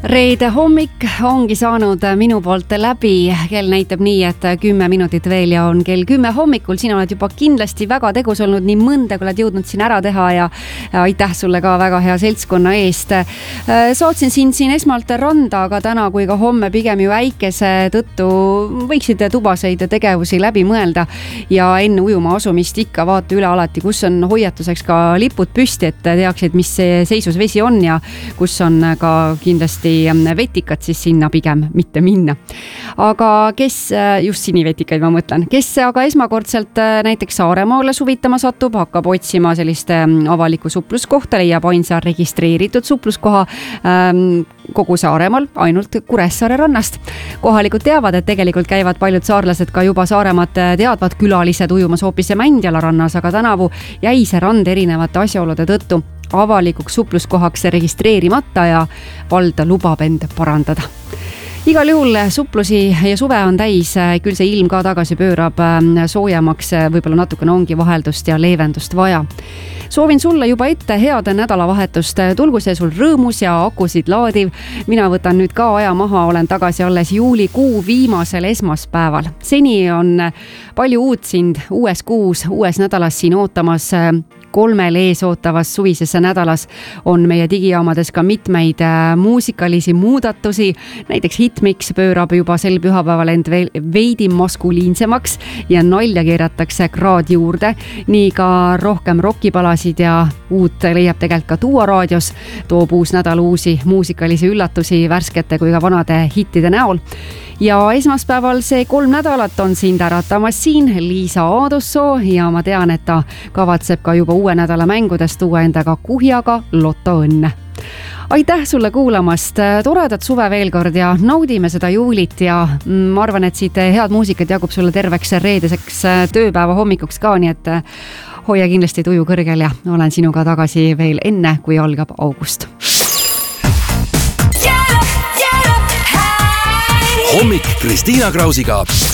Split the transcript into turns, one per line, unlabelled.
Reede hommik ongi saanud minu poolt läbi, kell näitab nii, et 10 minutit veel ja on kell 10 hommikul. Sina oled juba kindlasti väga tegus olnud, nii mõnda kui oled jõudnud siin ära teha ja aitäh sulle ka väga hea seltskonna eest. Saatsin siin esmalt randa, aga täna kui ka homme pigem ju väikese tõttu võiksid tubaseid tegevusi läbi mõelda ja enne ujuma asumist ikka vaata üle alati, kus on hoiatuseks ka lipud püsti, et teaksid, mis seisus vesi on ja kus on ka kindlasti vetikad, siis sinna pigem mitte minna. Aga kes, just sinivetikaid ma mõtlen, kes aga esmakordselt näiteks Saaremaale suvitama satub, hakkab otsima sellist avalikku supluskohta, leiab ainsa registreeritud supluskoha kogu Saaremaal, ainult Kuressaare rannast. Kohalikud teavad, et tegelikult käivad paljud saarlased ka juba Saaremaad teadvad külalised ujumas hoopis Mändjala rannas, aga tänavu jäi see rand erinevate asjaolude tõttu avalikuks supluskohaks registreerimata ja vald lubab end parandada. Igal juhul suplusi ja suve on täis, küll see ilm ka tagasi pöörab soojemaks, võib-olla natukene ongi vaheldust ja leevendust vaja. Soovin sulle juba ette head nädalavahetust, tulgu see sul rõõmus ja akusid laadiv. Mina võtan nüüd ka aja maha, olen tagasi alles juulikuu viimasel esmaspäeval. Seni on palju uut sind uues kuus, uues nädalas siin ootamas. 3 ees ootavas suvisesse nädalas on meie digijaamades ka mitmeid muusikalisi muudatusi. Näiteks Hitmix pöörab juba sel pühapäeval end veidi maskuliinsemaks ja nalja keeratakse kraad juurde. Nii ka rohkem rockipalasid ja uut leiab tegelikult ka Duo raadios. Toob uus nädal uusi muusikalisi üllatusi värskete kui ka vanade hittide näol. Ja esmaspäeval see 3 nädalat on sind äratamas siin Liisa Aadussoo ja ma tean, et ta kavatseb ka juba uue nädala mängudest tuua endaga kuhjaga loto õnne. Aitäh sulle kuulamast, toredat suve veel kord ja naudime seda juulit ja ma arvan, et siit head muusikat jagub sulle terveks reedeseks tööpäeva hommikuks ka, nii et hoia kindlasti tuju kõrgel ja olen sinuga tagasi veel enne, kui algab august.
Hommik Kristiina Krausiga